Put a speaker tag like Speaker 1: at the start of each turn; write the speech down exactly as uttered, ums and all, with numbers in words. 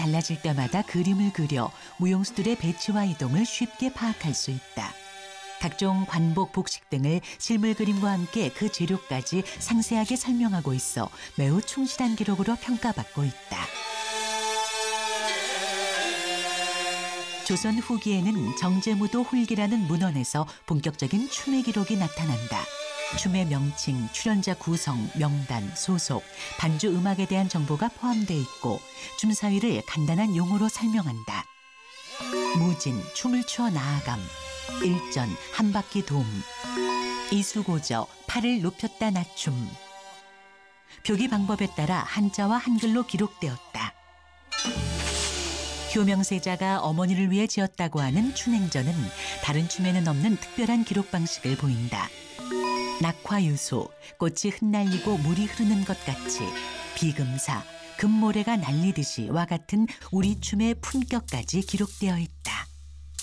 Speaker 1: 달라질 때마다 그림을 그려 무용수들의 배치와 이동을 쉽게 파악할 수 있다. 각종 관복, 복식 등을 실물 그림과 함께 그 재료까지 상세하게 설명하고 있어 매우 충실한 기록으로 평가받고 있다. 조선 후기에는 정제무도 홀기라는 문헌에서 본격적인 춤의 기록이 나타난다. 춤의 명칭, 출연자 구성, 명단, 소속, 반주 음악에 대한 정보가 포함되어 있고 춤사위를 간단한 용어로 설명한다. 무진, 춤을 추어 나아감. 일전, 한 바퀴 돔. 이수고저, 팔을 높였다 낮춤. 표기 방법에 따라 한자와 한글로 기록되었다. 효명세자가 어머니를 위해 지었다고 하는 춘행전은 다른 춤에는 없는 특별한 기록 방식을 보인다. 낙화유소, 꽃이 흩날리고 물이 흐르는 것 같이 비금사, 금모래가 날리듯이와 같은 우리 춤의 품격까지 기록되어 있다.